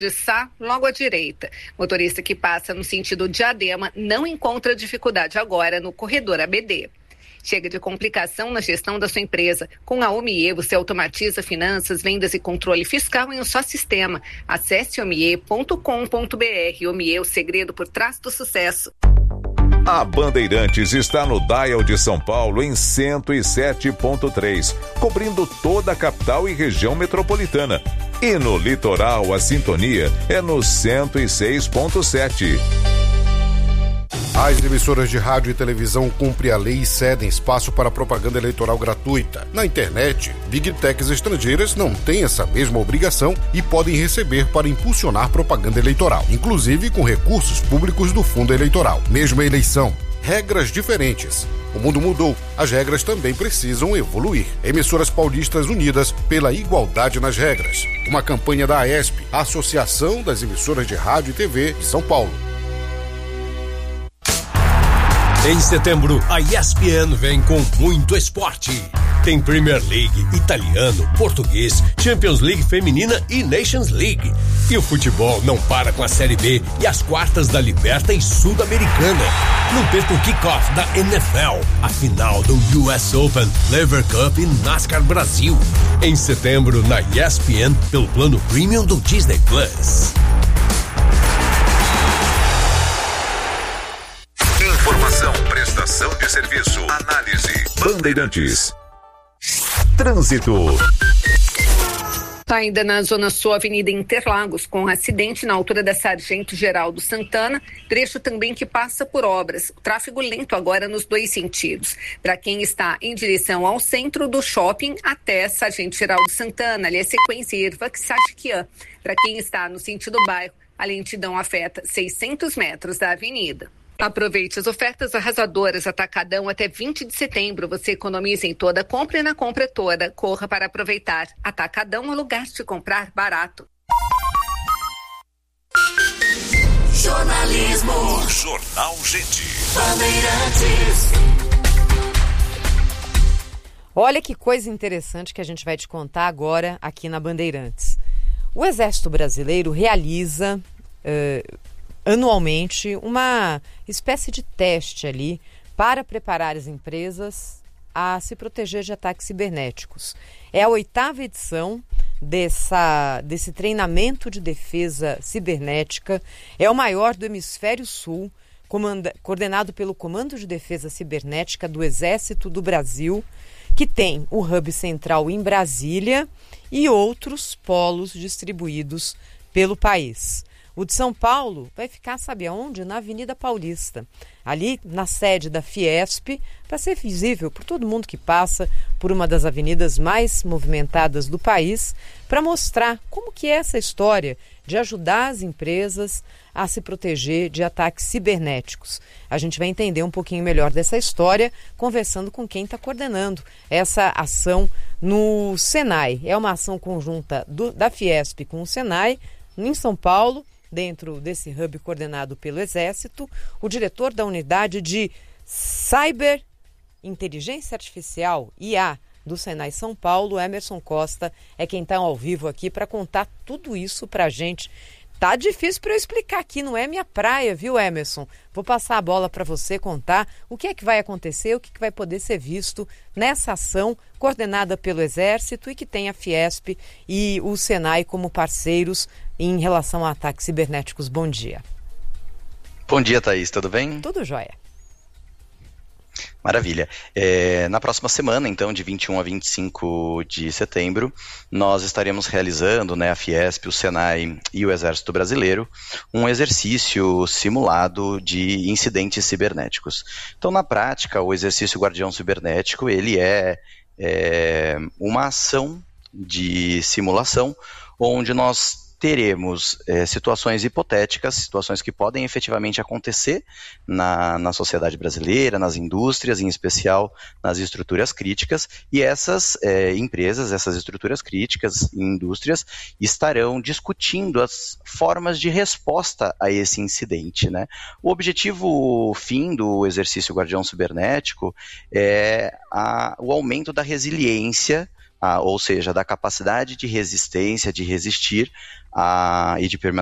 de Sá, logo à direita. Motorista que passa no sentido Diadema não encontra dificuldade agora no corredor ABD. Chega de complicação na gestão da sua empresa. Com a Omie, você automatiza finanças, vendas e controle fiscal em um só sistema. Acesse omie.com.br. Omie, o segredo por trás do sucesso. A Bandeirantes está no Dial de São Paulo em 107.3, cobrindo toda a capital e região metropolitana. E no litoral, a sintonia é no 106.7. As emissoras de rádio e televisão cumprem a lei e cedem espaço para propaganda eleitoral gratuita. Na internet, Big Techs estrangeiras não têm essa mesma obrigação e podem receber para impulsionar propaganda eleitoral, inclusive com recursos públicos do fundo eleitoral. Mesma eleição, regras diferentes. O mundo mudou, as regras também precisam evoluir. Emissoras paulistas unidas pela igualdade nas regras. Uma campanha da AESP, a Associação das Emissoras de Rádio e TV de São Paulo. Em setembro, a ESPN vem com muito esporte. Tem Premier League, italiano, português, Champions League feminina e Nations League. E o futebol não para com a Série B e as quartas da Liberta e Sul-Americana. Não perca o kickoff da NFL, a final do US Open, Lever Cup e NASCAR Brasil. Em setembro, na ESPN, pelo plano Premium do Disney Plus. Informação, prestação de serviço, análise. Bandeirantes. Trânsito. Ainda na Zona Sul, Avenida Interlagos, com um acidente na altura da Sargento Geraldo Santana, trecho também que passa por obras. O tráfego lento agora nos dois sentidos. Para quem está em direção ao centro do shopping até Sargento Geraldo Santana, ali é sequência Irvac-Sachiquian. Para quem está no sentido bairro, a lentidão afeta 600 metros da avenida. Aproveite as ofertas arrasadoras Atacadão até 20 de setembro. Você economiza em toda compra e na compra toda. Corra para aproveitar. Atacadão é o lugar de comprar barato. Jornalismo. Jornal Gente. Bandeirantes. Olha que coisa interessante que a gente vai te contar agora aqui na Bandeirantes. O Exército Brasileiro realiza anualmente uma espécie de teste ali para preparar as empresas a se proteger de ataques cibernéticos. É a 8ª edição desse treinamento de defesa cibernética, é o maior do Hemisfério Sul, coordenado pelo Comando de Defesa Cibernética do Exército do Brasil, que tem o hub central em Brasília e outros polos distribuídos pelo país. O de São Paulo vai ficar, sabe aonde? Na Avenida Paulista, ali na sede da Fiesp, para ser visível por todo mundo que passa por uma das avenidas mais movimentadas do país, para mostrar como que é essa história de ajudar as empresas a se proteger de ataques cibernéticos. A gente vai entender um pouquinho melhor dessa história conversando com quem está coordenando essa ação no Senai. É uma ação conjunta da Fiesp com o Senai, em São Paulo, dentro desse hub coordenado pelo Exército. O diretor da unidade de Cyber Inteligência Artificial, IA, do Senai São Paulo, Emerson Costa, é quem está ao vivo aqui para contar tudo isso para a gente. Tá difícil para eu explicar aqui, não é minha praia, viu, Emerson? Vou passar a bola para você contar o que é que vai acontecer, o que vai poder ser visto nessa ação coordenada pelo Exército e que tem a Fiesp e o Senai como parceiros em relação a ataques cibernéticos. Bom dia. Bom dia, Thaís, tudo bem? Tudo jóia. Maravilha. Na próxima semana, então, de 21 a 25 de setembro, nós estaremos realizando, a Fiesp, o Senai e o Exército Brasileiro, um exercício simulado de incidentes cibernéticos. Então, na prática, o exercício Guardião Cibernético, ele é uma ação de simulação onde nós teremos situações hipotéticas, situações que podem efetivamente acontecer na sociedade brasileira, nas indústrias, em especial nas estruturas críticas, e essas empresas, essas estruturas críticas e indústrias estarão discutindo as formas de resposta a esse incidente, né? O objetivo fim do exercício Guardião Cibernético é o aumento da resiliência ou seja, da capacidade de resistência, de resistir e de permanecer